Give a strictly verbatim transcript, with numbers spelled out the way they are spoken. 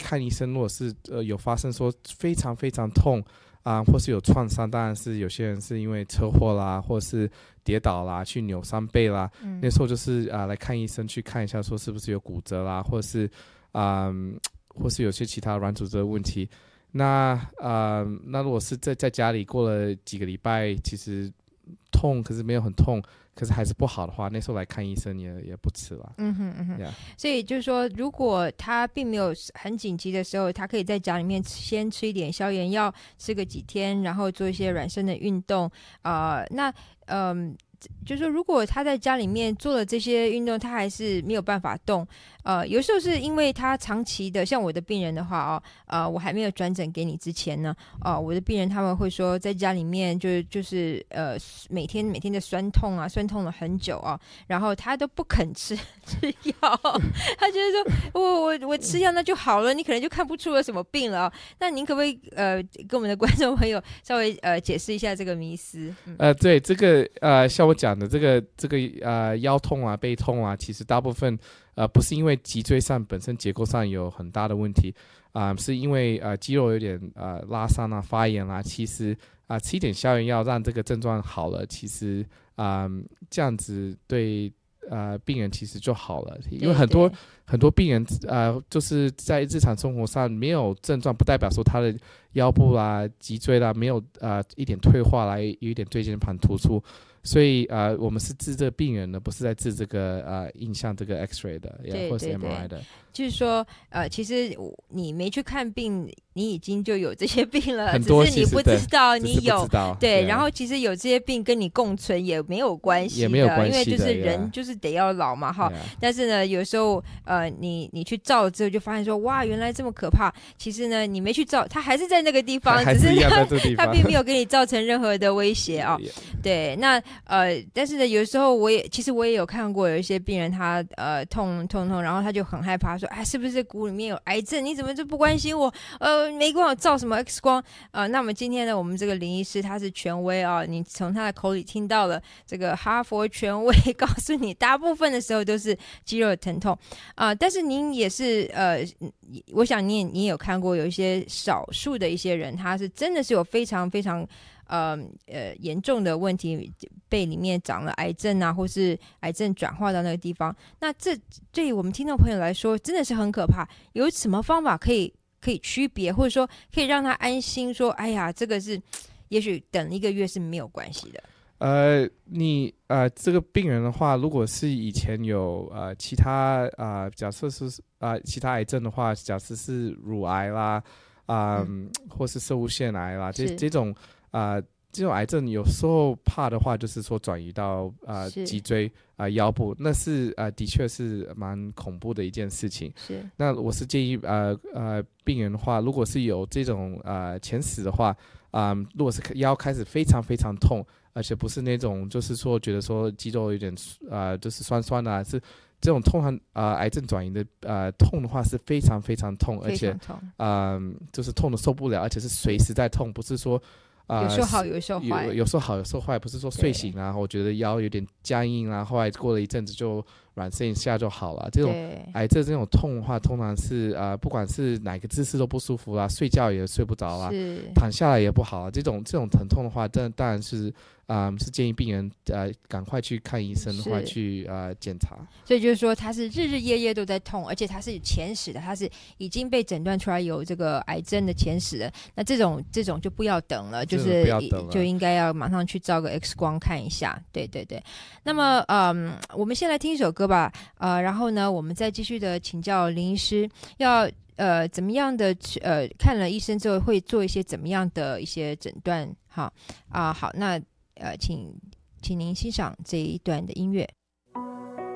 看医生，如果是呃有发生说非常非常痛啊、呃，或是有创伤，当然是有些人是因为车祸啦，或是跌倒啦，去扭伤背啦，嗯、那时候就是啊、呃、来看医生去看一下，说是不是有骨折啦，或是啊、呃、或是有些其他软组织的问题。那呃那如果是在在家里过了几个礼拜，其实痛可是没有很痛，可是还是不好的话，那时候来看医生也也不迟了。 嗯哼嗯哼， yeah. 所以就是说，如果他并没有很紧急的时候，他可以在家里面先吃一点消炎药，吃个几天，然后做一些软身的运动啊、呃。那嗯。就是说如果他在家里面做了这些运动，他还是没有办法动，呃，有时候是因为他长期的，像我的病人的话哦，呃，我还没有转诊给你之前呢，呃，我的病人他们会说在家里面就就是呃每天每天的酸痛啊，酸痛了很久啊，然后他都不肯吃吃药，他觉得说我我我吃药那就好了，你可能就看不出有什么病了、哦。那您可不可以呃跟我们的观众朋友稍微呃解释一下这个迷思？嗯、 呃，对，这个呃像我讲的这个这个呃腰痛啊背痛啊，其实大部分呃不是因为脊椎上本身结构上有很大的问题啊、呃，是因为呃肌肉有点呃拉伤啊发炎啊，其实啊、呃、吃一点消炎药让这个症状好了，其实啊、呃、这样子对呃病人其实就好了，因为很多很多病人呃就是在日常生活上没有症状，不代表说他的腰部啦脊椎啦没有呃一点退化啦，有一点椎间盘突出。所以呃，我们是治这个病人的，不是在治这个呃影像这个 X-ray 的， 对或是 M R I 的。 就是说，呃，其实你没去看病，你已经就有这些病了， 很多只是你不知道你有。对， 对， 然后其实有这些病跟你共存也没有关系的， 也没有关系的， 因为就是人就是得要老嘛，哈。但是呢，有时候呃，你你去照之后就发现说，哇，原来这么可怕。其实呢，你没去照，它还是在那个地方，只是它它并没有给你造成任何的威胁啊、哦。对，那呃，但是呢，有时候我也其实我也有看过有一些病人他呃痛痛痛，然后他就很害怕说，哎，是不是骨里面有癌症？你怎么就不关心我？呃，没给我照什么 X 光？呃，那么今天呢，我们这个林医师他是权威啊，你从他的口里听到了这个哈佛权威告诉你，大部分的时候都是肌肉的疼痛啊、呃。但是您也是呃，我想你也你也有看过有一些少数的一些人，他是真的是有非常非常。呃呃，严重的问题，背里面长了癌症啊，或是癌症转化到那个地方，那这对于我们听众朋友来说真的是很可怕。有什么方法可以可以区别，或者说可以让他安心说，哎呀，这个是也许等一个月是没有关系的。 呃，你呃这个病人的话，如果是以前有呃其他呃假设是啊、呃、其他癌症的话，假设是乳癌啦啊、呃嗯、或是射物腺癌啦，这这种。啊、呃，这种癌症有时候怕的话，就是说转移到啊脊椎啊、呃、腰部，那是啊、呃、的确是蛮恐怖的一件事情。 是。 那我是建议呃呃病人的话，如果是有这种呃前史的话，啊、呃，如果是腰开始非常非常痛，而且不是那种就是说觉得说肌肉有点啊、呃、就是酸酸的、啊，是这种通常啊、呃、癌症转移的呃痛的话是非常非常痛，而且啊、呃、就是痛的受不了，而且是随时在痛，不是说。 呃、有时候好，有时候坏， 有有时候好，有时候坏，不是说睡醒啊，我觉得腰有点僵硬啊，后来过了一阵子就软身一下就好了。这种癌症这种痛的话，通常是呃，不管是哪个姿势都不舒服啦，睡觉也睡不着啦，躺下来也不好啊。这种这种疼痛的话，当当然是啊、呃，是建议病人呃赶快去看医生的话去呃检查。 所以就是说，他是日日夜夜都在痛，而且他是前史的，他是已经被诊断出来有这个癌症的前史的。那这种这种就不要等了，就是就应该要马上去照个 X 光看一下。对对对。那么嗯，我们先来听一首歌吧，呃，然后呢，我们再继续的请教林医师，要呃怎么样的呃看了医生之后会做一些怎么样的一些诊断？好啊、呃，好，那呃，请请您欣赏这一段的音乐。